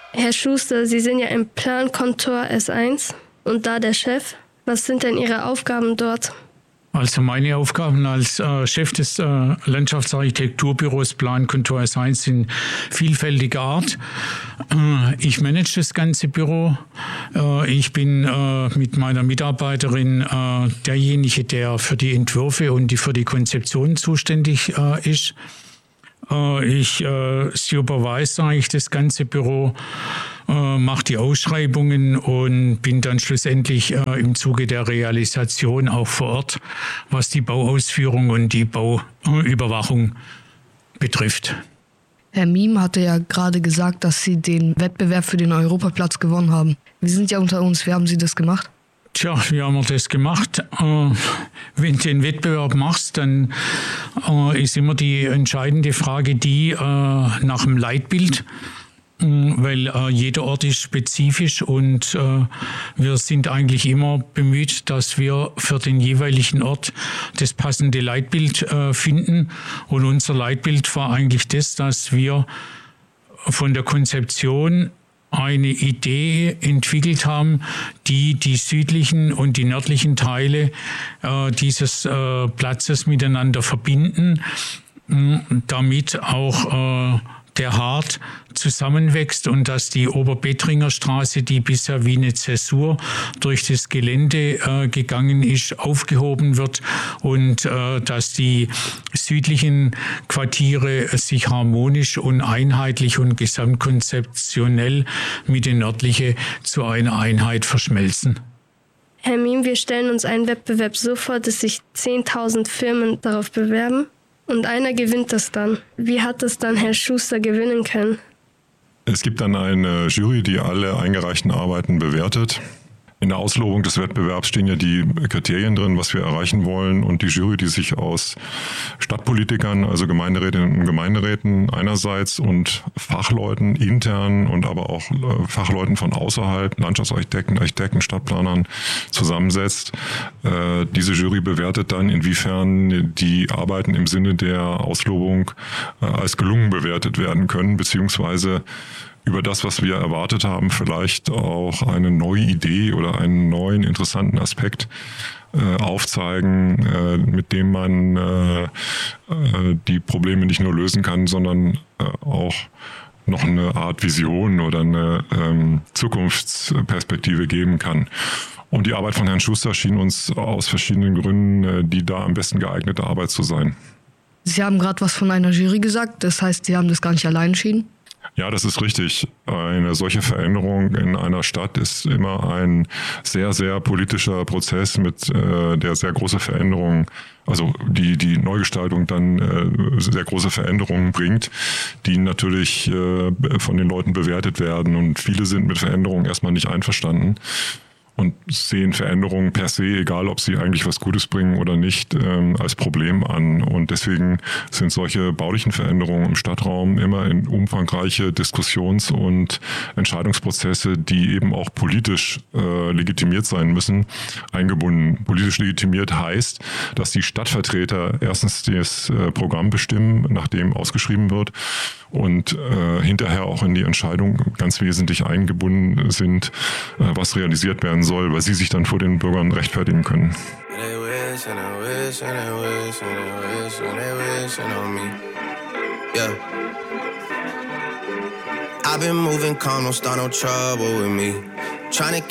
Herr Schuster, Sie sind ja im Plankontor S1 und da der Chef. Was sind denn Ihre Aufgaben dort? Also meine Aufgaben als Chef des Landschaftsarchitekturbüros Plankontor S1 sind vielfältiger Art. Ich manage das ganze Büro. Ich bin mit meiner Mitarbeiterin derjenige, der für die Entwürfe und für die Konzeption zuständig ist. Ich supervise eigentlich das ganze Büro, mache die Ausschreibungen und bin dann schlussendlich im Zuge der Realisation auch vor Ort, was die Bauausführung und die Bauüberwachung betrifft. Herr Miem hatte ja gerade gesagt, dass Sie den Wettbewerb für den Europaplatz gewonnen haben. Wir sind ja unter uns, wie haben Sie das gemacht? Tja, wie haben wir das gemacht? Wenn du den Wettbewerb machst, dann ist immer die entscheidende Frage die nach dem Leitbild, weil jeder Ort ist spezifisch und wir sind eigentlich immer bemüht, dass wir für den jeweiligen Ort das passende Leitbild finden. Und unser Leitbild war eigentlich das, dass wir von der Konzeption eine Idee entwickelt haben, die die südlichen und die nördlichen Teile dieses Platzes miteinander verbinden, damit auch der Hart zusammenwächst und dass die Oberbetringer Straße, die bisher wie eine Zäsur durch das Gelände gegangen ist, aufgehoben wird und dass die südlichen Quartiere sich harmonisch und einheitlich und gesamtkonzeptionell mit den nördlichen zu einer Einheit verschmelzen. Herr Miem, wir stellen uns einen Wettbewerb so vor, dass sich 10.000 Firmen darauf bewerben und einer gewinnt das dann. Wie hat das dann Herr Schuster gewinnen können? Es gibt dann eine Jury, die alle eingereichten Arbeiten bewertet. In der Auslobung des Wettbewerbs stehen ja die Kriterien drin, was wir erreichen wollen. Und die Jury, die sich aus Stadtpolitikern, also Gemeinderätinnen und Gemeinderäten einerseits und Fachleuten intern und aber auch Fachleuten von außerhalb, Landschaftsarchitekten, Architekten, Stadtplanern zusammensetzt. Diese Jury bewertet dann, inwiefern die Arbeiten im Sinne der Auslobung als gelungen bewertet werden können, beziehungsweise über das, was wir erwartet haben, vielleicht auch eine neue Idee oder einen neuen interessanten Aspekt aufzeigen, mit dem man die Probleme nicht nur lösen kann, sondern auch noch eine Art Vision oder eine Zukunftsperspektive geben kann. Und die Arbeit von Herrn Schuster schien uns aus verschiedenen Gründen die da am besten geeignete Arbeit zu sein. Sie haben gerade was von einer Jury gesagt, das heißt, Sie haben das gar nicht allein entschieden? Ja, das ist richtig. Eine solche Veränderung in einer Stadt ist immer ein sehr, sehr politischer Prozess mit der sehr große Veränderung, also die Neugestaltung dann sehr große Veränderungen bringt, die natürlich von den Leuten bewertet werden. Und viele sind mit Veränderungen erstmal nicht einverstanden und sehen Veränderungen per se, egal ob sie eigentlich was Gutes bringen oder nicht, als Problem an. Und deswegen sind solche baulichen Veränderungen im Stadtraum immer in umfangreiche Diskussions- und Entscheidungsprozesse, die eben auch politisch legitimiert sein müssen, eingebunden. Politisch legitimiert heißt, dass die Stadtvertreter erstens das Programm bestimmen, nach dem ausgeschrieben wird, und hinterher auch in die Entscheidung ganz wesentlich eingebunden sind, was realisiert werden soll, weil sie sich dann vor den Bürgern rechtfertigen können. I've been moving calm, don't start no trouble with me. Trying to